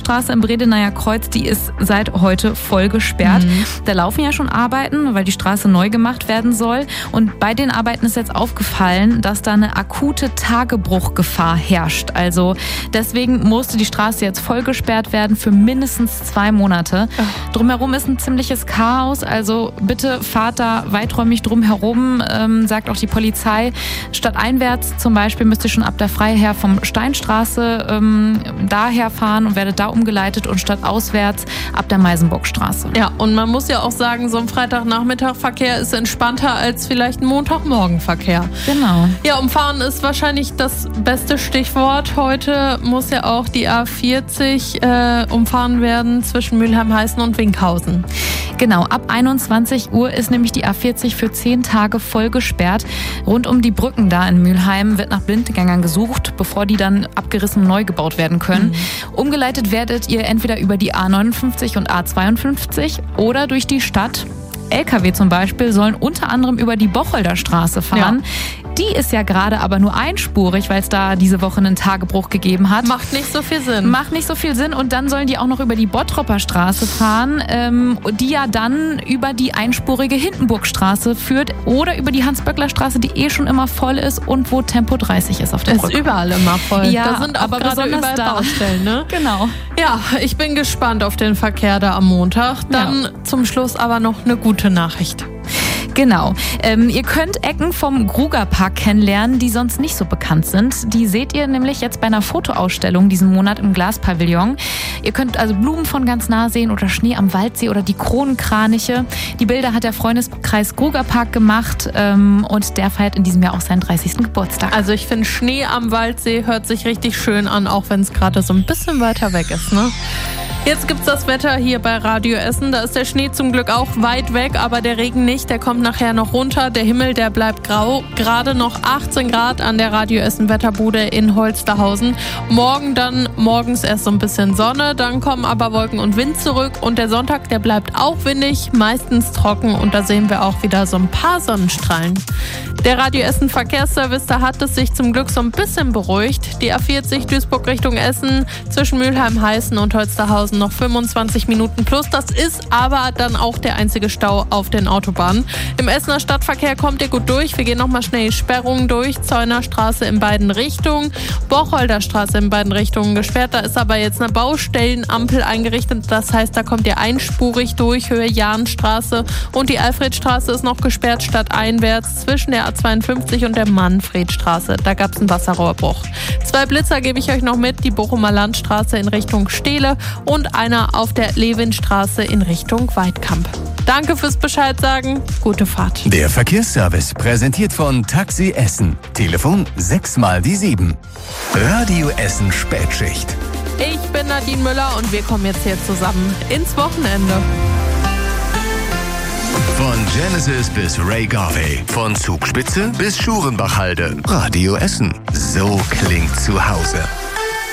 Hauptstraße im Bredeneyer Kreuz, die ist seit heute voll gesperrt. Da laufen ja schon Arbeiten, weil die Straße neu gemacht werden soll. Und bei den Arbeiten ist jetzt aufgefallen, dass da eine akute Tagebruchgefahr herrscht. Also deswegen musste die Straße jetzt voll gesperrt werden für mindestens 2 Monate. Drumherum ist ein ziemliches Chaos. Also bitte fahrt da weiträumig drumherum, sagt auch die Polizei. Stadteinwärts zum Beispiel müsst ihr schon ab der Freiherr vom Steinstraße daher fahren und werdet da umgeleitet und stadtauswärts ab der Meisenburgstraße. Ja, und man muss ja auch sagen, so ein Freitagnachmittagverkehr ist entspannter als vielleicht ein Montagmorgenverkehr. Genau. Ja, umfahren ist wahrscheinlich das beste Stichwort. Heute muss ja auch die A40 umfahren werden zwischen Mülheim-Heißen und Winkhausen. Genau, ab 21 Uhr ist nämlich die A40 für 10 Tage voll gesperrt. Rund um die Brücken da in Mülheim wird nach Blindgängern gesucht, bevor die dann abgerissen und neu gebaut werden können. Umgeleitet werdet ihr entweder über die A59 und A52 oder durch die Stadt. LKW zum Beispiel sollen unter anderem über die Bocholder Straße fahren. Ja. Die ist ja gerade aber nur einspurig, weil es da diese Woche einen Tagebruch gegeben hat. Macht nicht so viel Sinn. Macht nicht so viel Sinn. Und dann sollen die auch noch über die Bottropper Straße fahren, die ja dann über die einspurige Hindenburgstraße führt oder über die Hans-Böckler-Straße, die schon immer voll ist und wo Tempo 30 ist auf der Brücke. Ist überall immer voll. Ja, da sind auch aber gerade überall da Baustellen, ne? Genau. Ja, ich bin gespannt auf den Verkehr da am Montag. Dann zum Schluss aber noch eine gute Nachricht. Genau. Ihr könnt Ecken vom Grugerpark kennenlernen, die sonst nicht so bekannt sind. Die seht ihr nämlich jetzt bei einer Fotoausstellung diesen Monat im Glaspavillon. Ihr könnt also Blumen von ganz nah sehen oder Schnee am Waldsee oder die Kronenkraniche. Die Bilder hat der Freundeskreis Grugerpark gemacht und der feiert in diesem Jahr auch seinen 30. Geburtstag. Also ich finde, Schnee am Waldsee hört sich richtig schön an, auch wenn es gerade so ein bisschen weiter weg ist, ne? Jetzt gibt's das Wetter hier bei Radio Essen. Da ist der Schnee zum Glück auch weit weg, aber der Regen nicht. Der kommt nachher noch runter. Der Himmel, der bleibt grau. Gerade noch 18 Grad an der Radio Essen Wetterbude in Holsterhausen. Morgen dann morgens erst so ein bisschen Sonne. Dann kommen aber Wolken und Wind zurück. Und der Sonntag, der bleibt auch windig, meistens trocken. Und da sehen wir auch wieder so ein paar Sonnenstrahlen. Der Radio Essen Verkehrsservice, da hat es sich zum Glück so ein bisschen beruhigt. Die A40 Duisburg Richtung Essen zwischen Mülheim-Heißen und Holsterhausen noch 25 Minuten plus. Das ist aber dann auch der einzige Stau auf den Autobahnen. Im Essener Stadtverkehr kommt ihr gut durch. Wir gehen nochmal schnell die Sperrungen durch. Zeunerstraße in beiden Richtungen, Bocholder Straße in beiden Richtungen gesperrt. Da ist aber jetzt eine Baustellenampel eingerichtet. Das heißt, da kommt ihr einspurig durch, Höhe Jahnstraße. Und die Alfredstraße ist noch gesperrt, stadteinwärts zwischen der A52 und der Manfredstraße. Da gab es einen Wasserrohrbruch. 2 Blitzer gebe ich euch noch mit. Die Bochumer Landstraße in Richtung Steele und einer auf der Lewinstraße in Richtung Weidkamp. Danke fürs Bescheid sagen. Gute Fahrt. Der Verkehrsservice präsentiert von Taxi Essen. Telefon 6x7. Radio Essen Spätschicht. Ich bin Nadine Müller und wir kommen jetzt hier zusammen ins Wochenende. Von Genesis bis Ray Garvey. Von Zugspitze bis Schurenbachhalde. Radio Essen. So klingt zu Hause.